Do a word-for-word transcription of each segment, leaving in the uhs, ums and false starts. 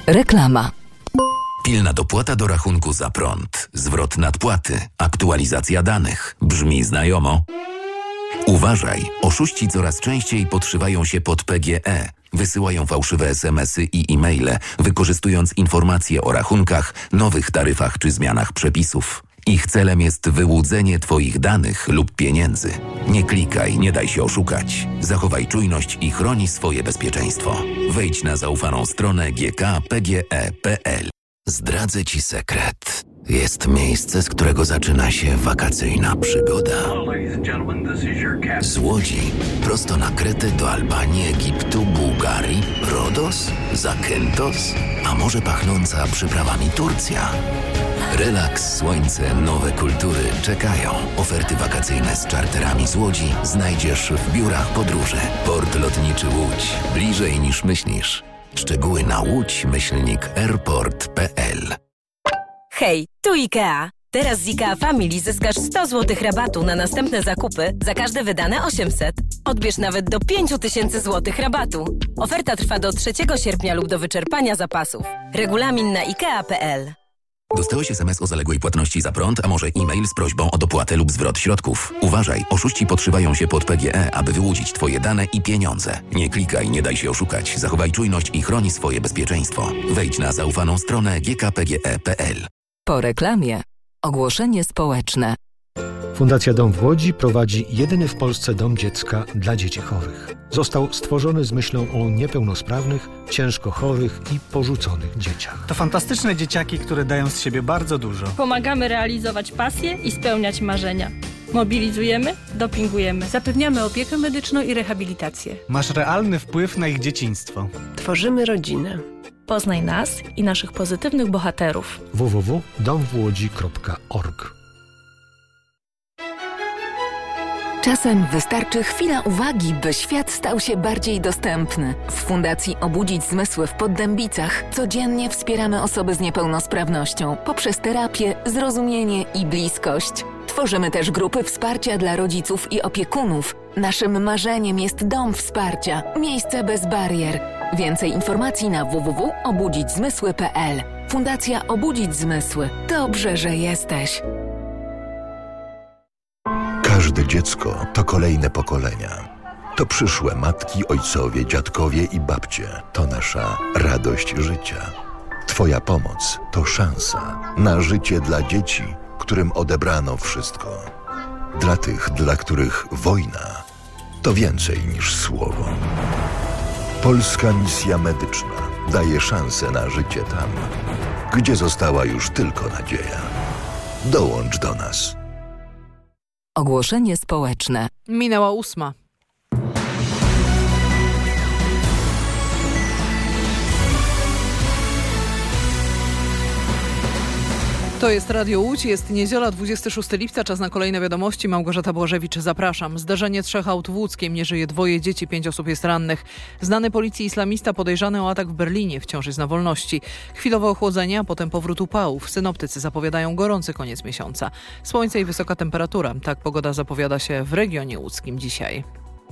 Reklama. Pilna dopłata do rachunku za prąd, zwrot nadpłaty, aktualizacja danych. Brzmi znajomo? Uważaj, oszuści coraz częściej podszywają się pod P G E. Wysyłają fałszywe es em esy i e-maile, wykorzystując informacje o rachunkach, nowych taryfach czy zmianach przepisów. Ich celem jest wyłudzenie Twoich danych lub pieniędzy. Nie klikaj, nie daj się oszukać. Zachowaj czujność i chroni swoje bezpieczeństwo. Wejdź na zaufaną stronę g k p g e kropka p l. Zdradzę Ci sekret. Jest miejsce, z którego zaczyna się wakacyjna przygoda. Z Łodzi prosto na Kretę do Albanii, Egiptu, Bułgarii, Rodos, Zakynthos, a może pachnąca przyprawami Turcja. Relaks, słońce, nowe kultury czekają. Oferty wakacyjne z czarterami z Łodzi znajdziesz w biurach podróży. Port lotniczy Łódź. Bliżej niż myślisz. Szczegóły na łódź myślnik airport kropka p l. Hej, tu IKEA. Teraz z IKEA Family zyskasz sto złotych rabatu na następne zakupy za każde wydane osiemset. Odbierz nawet do pięć tysięcy złotych rabatu. Oferta trwa do trzeciego sierpnia lub do wyczerpania zapasów. Regulamin na ikea kropka p l. Dostałeś es em es o zaległej płatności za prąd, a może e-mail z prośbą o dopłatę lub zwrot środków. Uważaj, oszuści podszywają się pod P G E, aby wyłudzić Twoje dane i pieniądze. Nie klikaj, nie daj się oszukać. Zachowaj czujność i chroni swoje bezpieczeństwo. Wejdź na zaufaną stronę g k p g e kropka p l. Po reklamie ogłoszenie społeczne. Fundacja Dom w Łodzi prowadzi jedyny w Polsce dom dziecka dla dzieci chorych. Został stworzony z myślą o niepełnosprawnych, ciężko chorych i porzuconych dzieciach. To fantastyczne dzieciaki, które dają z siebie bardzo dużo. Pomagamy realizować pasje i spełniać marzenia. Mobilizujemy, dopingujemy. Zapewniamy opiekę medyczną i rehabilitację. Masz realny wpływ na ich dzieciństwo. Tworzymy rodzinę. Poznaj nas i naszych pozytywnych bohaterów. w w w kropka dom w łodzi kropka org. Czasem wystarczy chwila uwagi, by świat stał się bardziej dostępny. W Fundacji Obudzić Zmysły w Poddębicach codziennie wspieramy osoby z niepełnosprawnością poprzez terapię, zrozumienie i bliskość. Tworzymy też grupy wsparcia dla rodziców i opiekunów. Naszym marzeniem jest dom wsparcia, miejsce bez barier. Więcej informacji na w w w kropka obudzić zmysły kropka p l. Fundacja Obudzić Zmysły. Dobrze, że jesteś. Każde dziecko to kolejne pokolenia. To przyszłe matki, ojcowie, dziadkowie i babcie. To nasza radość życia. Twoja pomoc to szansa na życie dla dzieci, którym odebrano wszystko. Dla tych, dla których wojna to więcej niż słowo. Polska Misja Medyczna daje szansę na życie tam, gdzie została już tylko nadzieja. Dołącz do nas. Ogłoszenie społeczne. Minęła ósma. To jest Radio Łódź, jest niedziela, dwudziestego szóstego lipca, czas na kolejne wiadomości. Małgorzata Błażewicz, zapraszam. Zdarzenie trzech aut w Łódzkiem, nie żyje dwoje dzieci, pięć osób jest rannych. Znany policji islamista podejrzany o atak w Berlinie, wciąż jest na wolności. Chwilowe ochłodzenie, a potem powrót upałów. Synoptycy zapowiadają gorący koniec miesiąca. Słońce i wysoka temperatura. Tak pogoda zapowiada się w regionie łódzkim dzisiaj.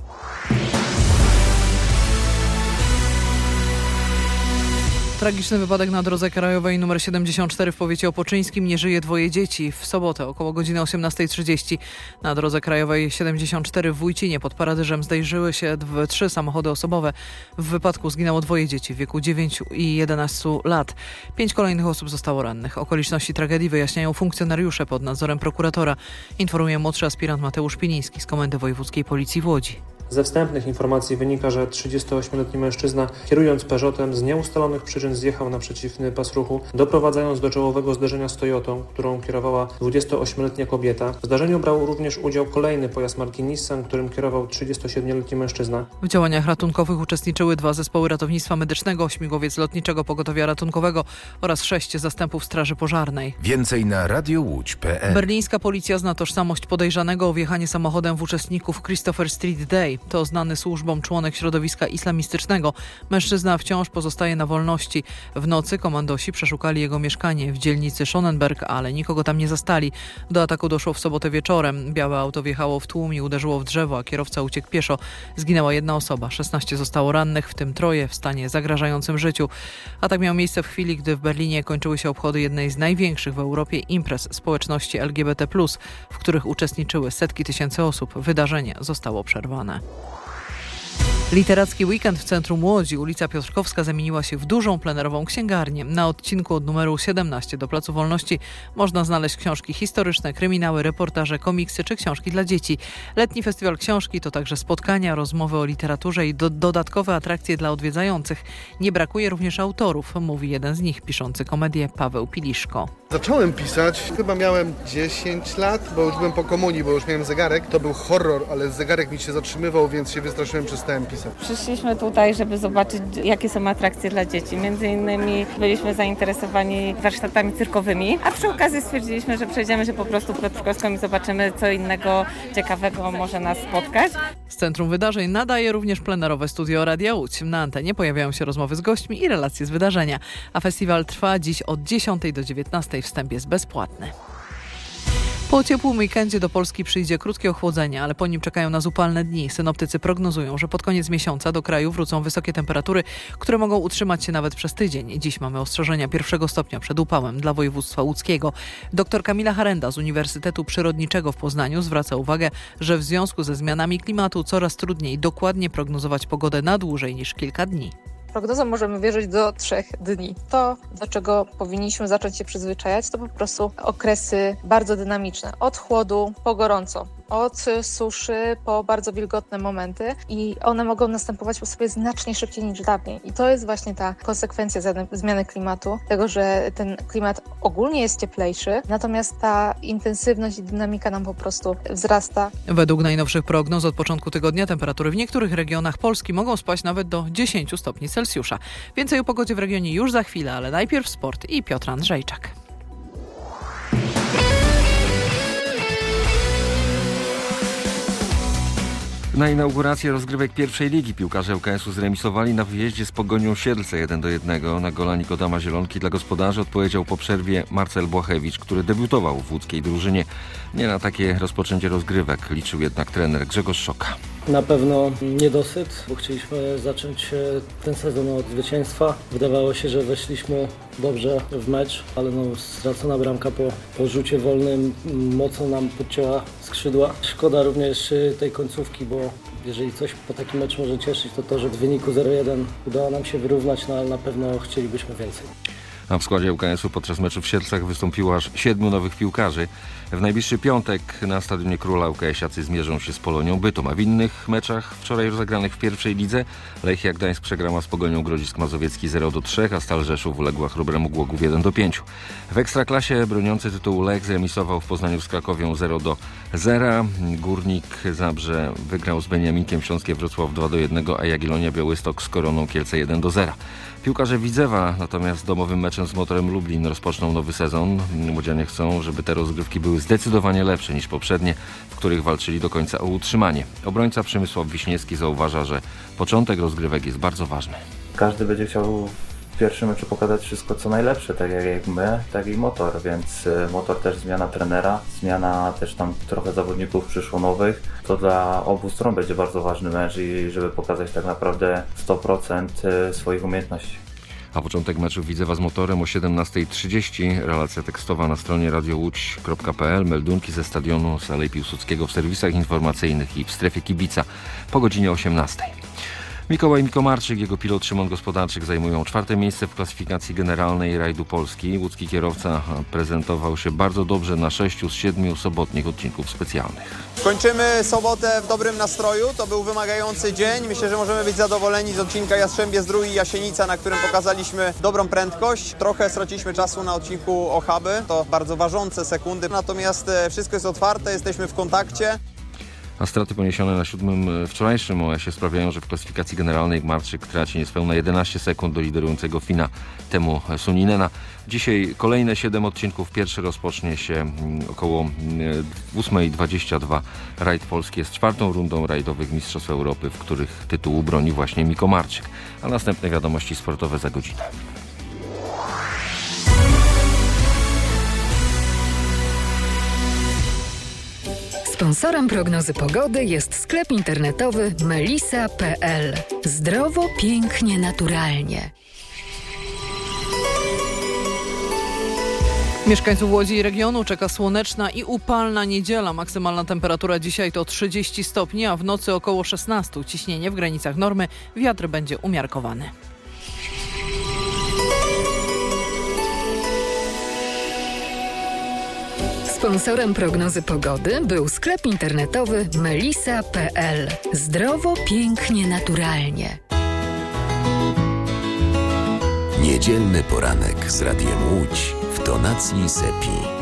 Tragiczny wypadek na drodze krajowej nr siedemdziesiąt cztery w powiecie opoczyńskim. Nie żyje dwoje dzieci. W sobotę około godziny osiemnastej trzydzieści na drodze krajowej siedemdziesiąt cztery w Wójcinie pod Paradyżem zderzyły się dwie, trzy samochody osobowe. W wypadku zginęło dwoje dzieci w wieku dziewięciu i jedenastu lat. Pięć kolejnych osób zostało rannych. Okoliczności tragedii wyjaśniają funkcjonariusze pod nadzorem prokuratora. Informuje młodszy aspirant Mateusz Piniński z Komendy Wojewódzkiej Policji w Łodzi. Ze wstępnych informacji wynika, że trzydziestoośmioletni mężczyzna, kierując Peugeotem, z nieustalonych przyczyn zjechał na przeciwny pas ruchu, doprowadzając do czołowego zderzenia z Toyotą, którą kierowała dwudziestoośmioletnia kobieta. W zdarzeniu brał również udział kolejny pojazd marki Nissan, którym kierował trzydziestosiedmioletni mężczyzna. W działaniach ratunkowych uczestniczyły dwa zespoły ratownictwa medycznego, śmigłowiec lotniczego pogotowia ratunkowego oraz sześć zastępów straży pożarnej. Więcej na radiowódź kropka p l. Berlińska policja zna tożsamość podejrzanego o wjechanie samochodem w uczestników Christopher Street Day. To znany służbom członek środowiska islamistycznego. Mężczyzna wciąż pozostaje na wolności. W nocy komandosi przeszukali jego mieszkanie w dzielnicy Schonenberg, ale nikogo tam nie zastali. Do ataku doszło w sobotę wieczorem. Białe auto wjechało w tłum i uderzyło w drzewo, a kierowca uciekł pieszo. Zginęła jedna osoba, szesnaście zostało rannych, w tym troje w stanie zagrażającym życiu. Atak miał miejsce w chwili, gdy w Berlinie kończyły się obchody jednej z największych w Europie imprez społeczności L G B T plus, w których uczestniczyły setki tysięcy osób. Wydarzenie zostało przerwane. Literacki weekend w centrum Łodzi. Ulica Piotrkowska zamieniła się w dużą plenerową księgarnię. Na odcinku od numeru siedemnaście do Placu Wolności można znaleźć książki historyczne, kryminały, reportaże, komiksy czy książki dla dzieci. Letni Festiwal Książki to także spotkania, rozmowy o literaturze i do, dodatkowe atrakcje dla odwiedzających. Nie brakuje również autorów, mówi jeden z nich, piszący komedię Paweł Piliszko. Zacząłem pisać, chyba miałem dziesięć lat, bo już byłem po komunii, bo już miałem zegarek. To był horror, ale zegarek mi się zatrzymywał, więc się wystraszyłem, przestałem pisać. Przyszliśmy tutaj, żeby zobaczyć, jakie są atrakcje dla dzieci. Między innymi byliśmy zainteresowani warsztatami cyrkowymi, a przy okazji stwierdziliśmy, że przejdziemy się po prostu Piotrkowską i zobaczymy, co innego ciekawego może nas spotkać. Z Centrum Wydarzeń nadaje również plenerowe studio Radia Łódź. Na antenie pojawiają się rozmowy z gośćmi i relacje z wydarzenia. A festiwal trwa dziś od dziesiątej do dziewiętnastej. Wstęp jest bezpłatny. Po ciepłym weekendzie do Polski przyjdzie krótkie ochłodzenie, ale po nim czekają nas upalne dni. Synoptycy prognozują, że pod koniec miesiąca do kraju wrócą wysokie temperatury, które mogą utrzymać się nawet przez tydzień. Dziś mamy ostrzeżenia pierwszego stopnia przed upałem dla województwa łódzkiego. Doktor Kamila Harenda z Uniwersytetu Przyrodniczego w Poznaniu zwraca uwagę, że w związku ze zmianami klimatu coraz trudniej dokładnie prognozować pogodę na dłużej niż kilka dni. Prognozom możemy wierzyć do trzech dni. To, do czego powinniśmy zacząć się przyzwyczajać, to po prostu okresy bardzo dynamiczne. Od chłodu po gorąco, od suszy po bardzo wilgotne momenty i one mogą następować po sobie znacznie szybciej niż dawniej. I to jest właśnie ta konsekwencja zmiany klimatu, tego, że ten klimat ogólnie jest cieplejszy, natomiast ta intensywność i dynamika nam po prostu wzrasta. Według najnowszych prognoz od początku tygodnia temperatury w niektórych regionach Polski mogą spaść nawet do dziesięć stopni Celsjusza. Więcej o pogodzie w regionie już za chwilę, ale najpierw sport i Piotr Andrzejczak. Na inaugurację rozgrywek pierwszej ligi piłkarze L K S u zremisowali na wyjeździe z Pogonią Siedlce jeden do jednego. Na gola Nikodema Zielonki dla gospodarzy odpowiedział po przerwie Marcel Błachewicz, który debiutował w łódzkiej drużynie. Nie na takie rozpoczęcie rozgrywek liczył jednak trener Grzegorz Szoka. Na pewno niedosyt, bo chcieliśmy zacząć ten sezon od zwycięstwa. Wydawało się, że weszliśmy dobrze w mecz, ale no, stracona bramka po, po rzucie wolnym mocno nam podcięła skrzydła. Szkoda również tej końcówki, bo jeżeli coś po takim meczu może cieszyć, to to, że w wyniku zero jeden udało nam się wyrównać, no ale na pewno chcielibyśmy więcej. A w składzie L K S u podczas meczu w Siedlcach wystąpiło aż siedmiu nowych piłkarzy. W najbliższy piątek na Stadionie Króla L K S-iacy zmierzą się z Polonią Bytom, a w innych meczach wczoraj rozegranych w pierwszej lidze Lechia Gdańsk przegrała z Pogonią Grodzisk Mazowiecki zero do trzech, a Stal Rzeszów uległa Chrobremu Głogów jeden do pięciu. W Ekstraklasie broniący tytułu Lech zremisował w Poznaniu z Krakowią zero do zera. Górnik Zabrze wygrał z Beniaminkiem Śląskie Wrocław dwa do jednego, a Jagiellonia Białystok z Koroną Kielce jeden do zera. Piłkarze Widzewa natomiast domowym meczem z Motorem Lublin rozpoczną nowy sezon. Młodzianie chcą, żeby te rozgrywki były zdecydowanie lepsze niż poprzednie, w których walczyli do końca o utrzymanie. Obrońca Przemysław Wiśniewski zauważa, że początek rozgrywek jest bardzo ważny. Każdy będzie chciał w pierwszym meczu pokazać wszystko co najlepsze, tak jak my, tak i Motor, więc Motor też zmiana trenera, zmiana też tam trochę zawodników przyszło nowych. To dla obu stron będzie bardzo ważny mecz i żeby pokazać tak naprawdę sto procent swoich umiejętności. A początek meczu Widzewa z Motorem o siedemnasta trzydzieści. Relacja tekstowa na stronie radio łódź kropka p l. Meldunki ze stadionu z Alei Piłsudskiego w serwisach informacyjnych i w strefie kibica po godzinie osiemnastej. Mikołaj Mikomarczyk, jego pilot Szymon Gospodarczyk zajmują czwarte miejsce w klasyfikacji generalnej rajdu Polski. Łódzki kierowca prezentował się bardzo dobrze na sześciu z siedmiu sobotnich odcinków specjalnych. Kończymy sobotę w dobrym nastroju. To był wymagający dzień. Myślę, że możemy być zadowoleni z odcinka Jastrzębie-Zdrój i Jasienica, na którym pokazaliśmy dobrą prędkość. Trochę straciliśmy czasu na odcinku Ochaby. To bardzo ważące sekundy. Natomiast wszystko jest otwarte, jesteśmy w kontakcie. a straty poniesione na siódmym wczorajszym O S-ie sprawiają, że w klasyfikacji generalnej Gmarczyk traci niespełna jedenaście sekund do liderującego Fina Temu Suninena. Dzisiaj kolejne siedem odcinków. Pierwszy rozpocznie się około ósma dwadzieścia dwa. Rajd Polski jest czwartą rundą rajdowych Mistrzostw Europy, w których tytułu broni właśnie Miko Marczyk. A następne wiadomości sportowe za godzinę. Sponsorem prognozy pogody jest sklep internetowy melisa kropka p l. Zdrowo, pięknie, naturalnie. Mieszkańców Łodzi i regionu czeka słoneczna i upalna niedziela. Maksymalna temperatura dzisiaj to trzydzieści stopni, a w nocy około szesnaście. Ciśnienie w granicach normy, wiatr będzie umiarkowany. Sponsorem prognozy pogody był sklep internetowy melisa kropka p l. Zdrowo, pięknie, naturalnie. Niedzielny poranek z Radiem Łódź w tonacji Sepi.